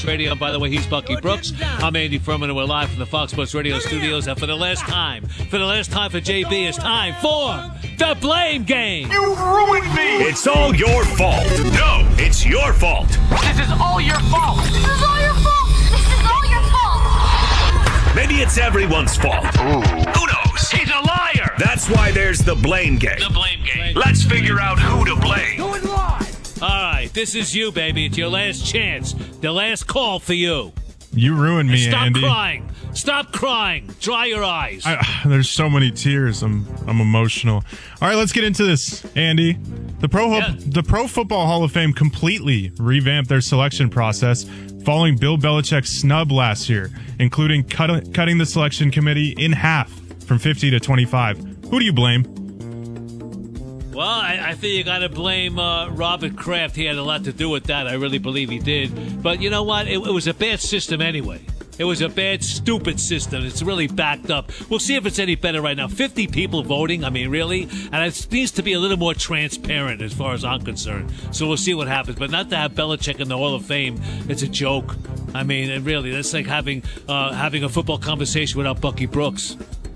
Sports Radio. And by the way, he's Bucky Brooks. I'm Andy Furman, and we're live from the Fox Sports Radio studios. And for the last time for JB, it's time for the Blame Game. You ruined me! It's all your fault. No, it's your fault. This is all your fault! This is all your fault! This is all your fault! Maybe it's everyone's fault. Ooh. Who knows? He's a liar! That's why there's the Blame Game. The Blame Game. Let's figure out who to blame. Do it live! All right, this is you, baby. It's your last chance. The last call for you. You ruined me, Stop Andy. crying. Stop crying. Dry your eyes. There's so many tears. I'm emotional. All right, let's get into this, Andy. The Pro Football Hall of Fame completely revamped their selection process following Bill Belichick's snub last year, including cutting the selection committee in half from 50 to 25. Who do you blame? Well, I think you got to blame Robert Kraft. He had a lot to do with that. I really believe he did. But you know what? It was a bad system anyway. It was a bad, stupid system. It's really backed up. We'll see if it's any better right now. 50 people voting. I mean, really? And it needs to be a little more transparent as far as I'm concerned. So we'll see what happens. But not to have Belichick in the Hall of Fame, it's a joke. I mean, and really, that's like having a football conversation without Bucky Brooks.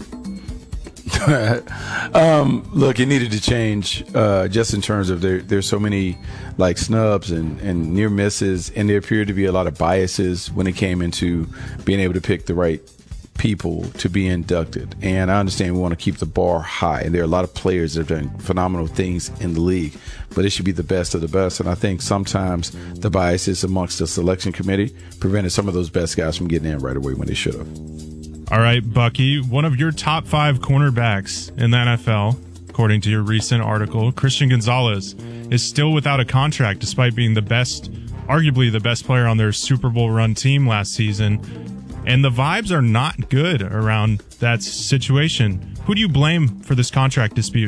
Look, it needed to change just in terms of there's so many like snubs and near misses, and there appeared to be a lot of biases when it came into being able to pick the right people to be inducted. And I understand we want to keep the bar high, and there are a lot of players that have done phenomenal things in the league, but it should be the best of the best. And I think sometimes the biases amongst the selection committee prevented some of those best guys from getting in right away when they should have. All right, Bucky, one of your top 5 cornerbacks in the NFL, according to your recent article, Christian Gonzalez, is still without a contract despite being arguably the best player on their Super Bowl run team last season. And the vibes are not good around that situation. Who do you blame for this contract dispute?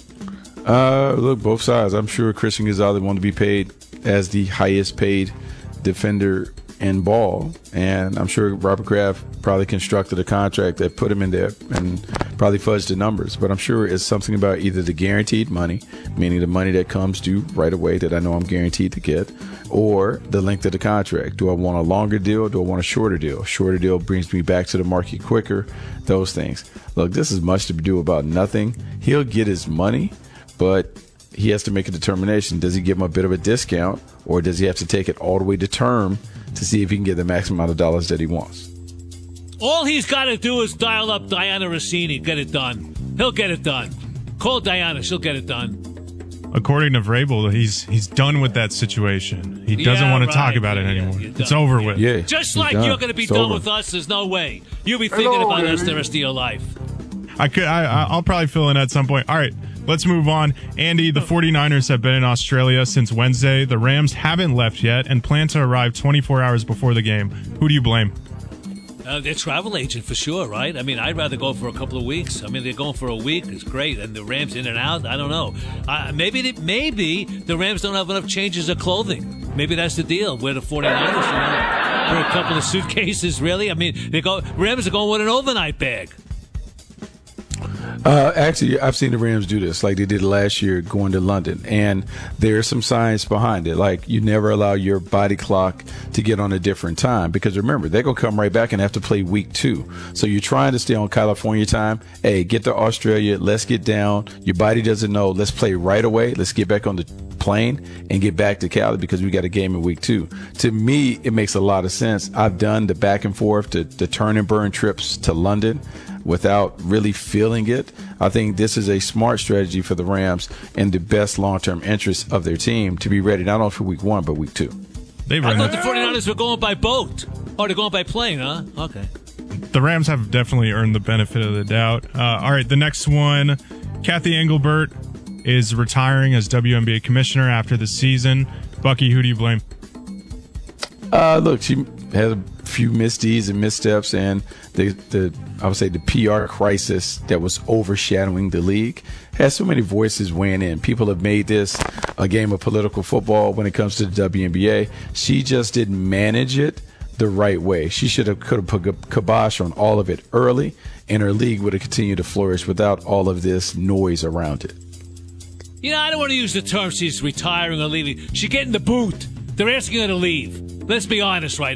Look, both sides. I'm sure Christian Gonzalez wanted to be paid as the highest paid defender in ball, and I'm sure Robert Kraft probably constructed a contract that put him in there and probably fudged the numbers. But I'm sure it's something about either the guaranteed money, meaning the money that comes due right away that I know I'm guaranteed to get, or the length of the contract. Do I want a longer deal? Or do I want a shorter deal? Shorter deal brings me back to the market quicker. Those things. Look, this is much to do about nothing. He'll get his money, but he has to make a determination. Does he give him a bit of a discount, or does he have to take it all the way to term to see if he can get the maximum amount of dollars that he wants? All he's got to do is dial up Diana Rossini, get it done. He'll get it done. Call Diana, she'll get it done. According to Vrabel, he's done with that situation. He doesn't want to talk about it anymore. It's over with. Yeah, just like you're going to be done with us, there's no way. You'll be thinking about us the rest of your life. I'll probably fill in at some point. All right, let's move on. Andy, the 49ers have been in Australia since Wednesday. The Rams haven't left yet and plan to arrive 24 hours before the game. Who do you blame? Their travel agent for sure, right? I mean, I'd rather go for a couple of weeks. I mean, they're going for a week. It's great. And the Rams in and out, I don't know. Maybe the Rams don't have enough changes of clothing. Maybe that's the deal. We're the 49ers, for a couple of suitcases, really? I mean, Rams are going with an overnight bag. Actually, I've seen the Rams do this like they did last year going to London, and there's some science behind it. Like, you never allow your body clock to get on a different time, because remember, they're going to come right back and have to play week 2. So you're trying to stay on California time. Hey, get to Australia. Let's get down. Your body doesn't know. Let's play right away. Let's get back on the plane and get back to Cali because we got a game in week 2. To me, it makes a lot of sense. I've done the back and forth, the turn and burn trips to London without really feeling it. I think this is a smart strategy for the Rams and the best long-term interest of their team to be ready not only for week 1, but week 2. I thought the 49ers were going by boat. Oh, they're going by plane, huh? Okay. The Rams have definitely earned the benefit of the doubt. All right, the next one, Kathy Engelbert is retiring as WNBA commissioner after the season. Bucky, who do you blame? Look, she had a few misdeeds and missteps, and I would say the PR crisis that was overshadowing the league has so many voices weighing in. People have made this a game of political football when it comes to the WNBA. She just didn't manage it the right way. She could have put a kibosh on all of it early, and her league would have continued to flourish without all of this noise around it. You know, I don't want to use the term she's retiring or leaving. She's getting the boot. They're asking her to leave. Let's be honest right